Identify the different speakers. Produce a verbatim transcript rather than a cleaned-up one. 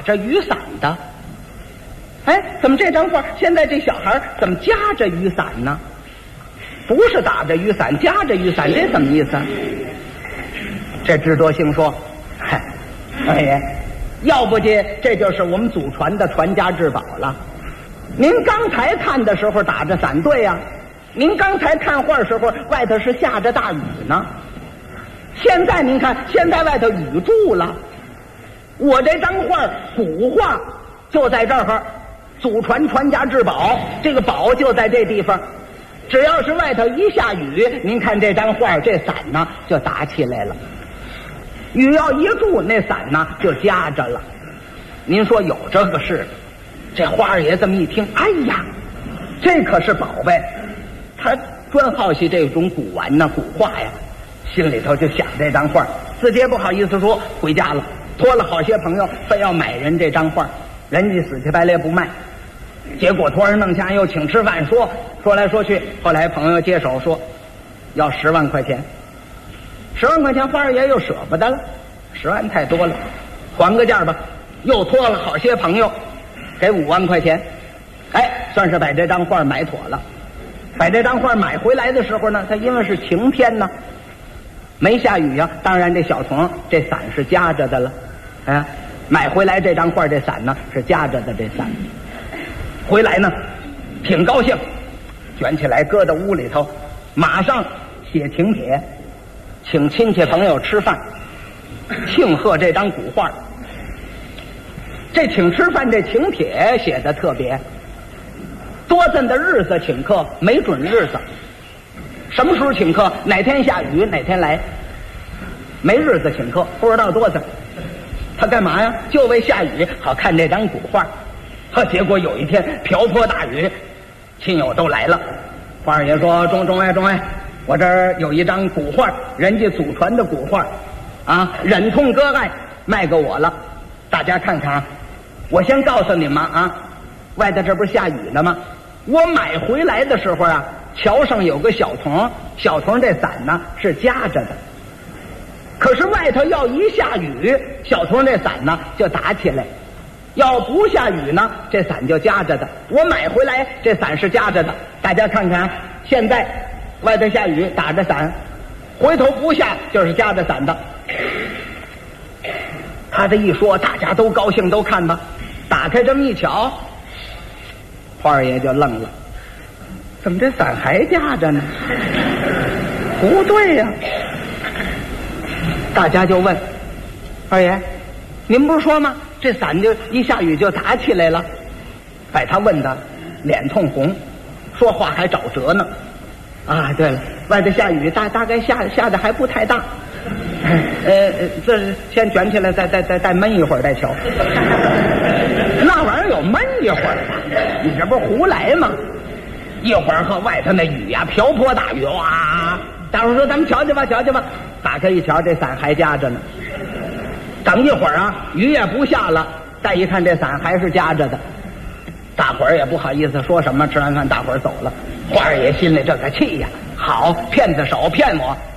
Speaker 1: 打着雨伞的。哎，怎么这张画现在这小孩怎么夹着雨伞呢？不是打着雨伞，夹着雨伞，这怎么意思？这智多星说：“嗨，二爷，要不介这就是我们祖传的传家之宝了。您刚才看的时候打着伞，对呀、啊。您刚才看画时候外头是下着大雨呢，现在您看，现在外头雨住了。我这张画古画就在这儿，祖传传家之宝，这个宝就在这地方。只要是外头一下雨，您看这张画这伞呢就打起来了。雨要一住，那伞呢就夹着了。您说有这个事？这花儿爷这么一听，哎呀，这可是宝贝。他专好奇这种古玩呢、古画呀，心里头就想这张画，自己也不好意思说，回家了，托了好些朋友，非要买人这张画，人家死乞白赖不卖。结果托人弄下又请吃饭，说说来说去，后来朋友接手说要十万块钱，十万块钱花儿爷又舍不得了，十万太多了，还个价吧。又托了好些朋友，给五万块钱，哎，算是把这张画买妥了。把这张画买回来的时候呢，它因为是晴天呢，没下雨呀、啊，当然这小童这伞是夹着的了。哎，买回来这张画这伞呢是夹着的，这伞回来呢挺高兴，卷起来搁到屋里头，马上写请帖，请亲戚朋友吃饭，庆贺这张古画。这请吃饭这请帖写的特别，多咱的日子请客，没准日子，什么时候请客，哪天下雨哪天来，没日子请客，不知道多咱。他干嘛呀？就为下雨好看这张古画。呵，结果有一天瓢泼大雨，亲友都来了。花二爷说：“中中哎中哎，我这儿有一张古画，人家祖传的古画，啊，忍痛割爱卖给我了，大家看看啊。我先告诉你们啊，外头这不是下雨呢吗？我买回来的时候啊，桥上有个小童，小童这伞呢是夹着的。可是外头要一下雨，小童这伞呢就打起来；要不下雨呢，这伞就夹着的。我买回来这伞是夹着的，大家看看，现在外头下雨打着伞，回头不下就是夹着伞的。”他这一说，大家都高兴，都看吧。打开这么一瞧，花二爷就愣了，怎么这伞还夹着呢？不对呀、啊！大家就问二爷：“您不是说吗？这伞就一下雨就打起来了？”把他问的脸通红，说话还找辙呢。啊，对了，外头下雨，大大概下下的还不太大。呃，这先卷起来，再再再再闷一会儿再瞧。那玩意儿有闷一会儿的，你这不是胡来吗？一会儿和外头那雨呀、啊，瓢泼大雨，哇！大伙儿说咱们瞧瞧吧，瞧瞧吧。打开一瞧，这伞还夹着呢。等一会儿啊，雨也不下了，再一看这伞还是夹着的。大伙儿也不好意思说什么，吃完饭大伙儿走了。花儿爷心里这个气呀，好，骗子手骗我。